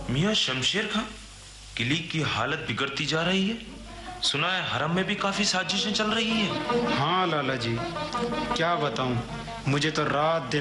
मियाँ शमशेर खां, किली की हालत बिगड़ती जा रही है। सुना है हरम में भी काफी साजिशें चल रही हैं। हाँ लाला जी, क्या बताऊं, मुझे तो रात दिन